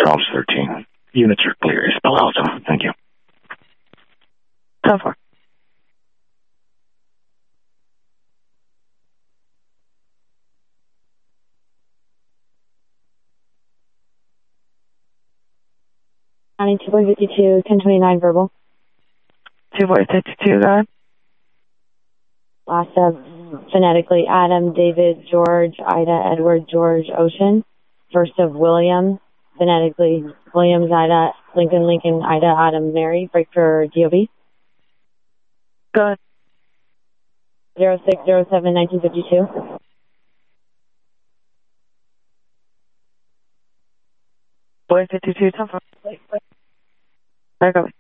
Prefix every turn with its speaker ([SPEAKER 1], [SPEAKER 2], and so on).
[SPEAKER 1] Palms 13. Units are clear. It's Palo Alto. Thank you.
[SPEAKER 2] 10-4.
[SPEAKER 3] County 2.52, 1029 verbal.
[SPEAKER 2] 2.52, go ahead.
[SPEAKER 3] Last of phonetically Adam, David, George, Ida, Edward, George, Ocean. First of William, phonetically Williams, Ida, Lincoln, Lincoln, Ida, Adam, Mary. Break for DOB.
[SPEAKER 2] Go ahead.
[SPEAKER 3] 0607 1952.
[SPEAKER 2] Boy 52, 10-4. I got it.